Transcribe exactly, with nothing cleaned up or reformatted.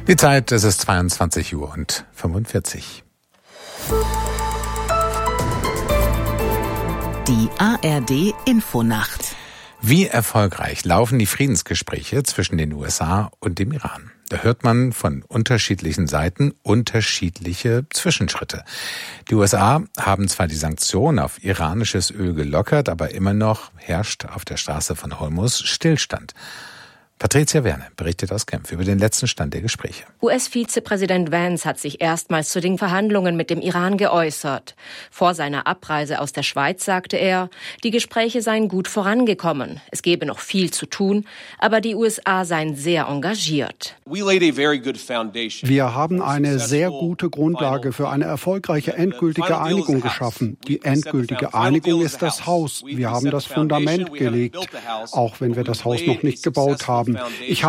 Die Zeit, es ist zweiundzwanzig Uhr und fünfundvierzig. Die A R D Infonacht. Wie erfolgreich laufen die Friedensgespräche zwischen den U S A und dem Iran? Da hört man von unterschiedlichen Seiten unterschiedliche Zwischenschritte. Die U S A haben zwar die Sanktionen auf iranisches Öl gelockert, aber immer noch herrscht auf der Straße von Hormuz Stillstand. Patricia Werne berichtet aus Genf über den letzten Stand der Gespräche. U S-Vizepräsident Vance hat sich erstmals zu den Verhandlungen mit dem Iran geäußert. Vor seiner Abreise aus der Schweiz sagte er, die Gespräche seien gut vorangekommen. Es gebe noch viel zu tun, aber die U S A seien sehr engagiert. Wir haben eine sehr gute Grundlage für eine erfolgreiche endgültige Einigung geschaffen. Die endgültige Einigung ist das Haus. Wir haben das Fundament gelegt, auch wenn wir das Haus noch nicht gebaut haben. Ich